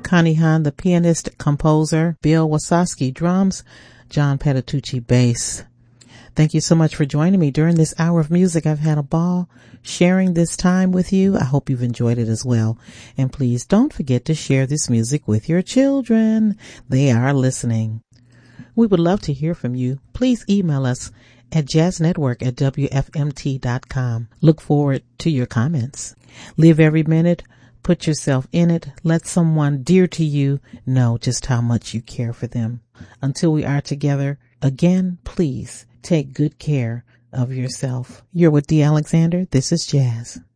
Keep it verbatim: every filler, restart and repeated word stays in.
Connie Hahn, the pianist, composer, Bill Wasowski, drums, John Patitucci, bass. Thank you so much for joining me during this hour of music. I've had a ball sharing this time with you. I hope you've enjoyed it as well. And please don't forget to share this music with your children. They are listening. We would love to hear from you. Please email us at jazznetwork at w f m t dot com. Look forward to your comments. Live every minute. Put yourself in it. Let someone dear to you know just how much you care for them. Until we are together again, please take good care of yourself. You're with Dee Alexander. This is Jazz.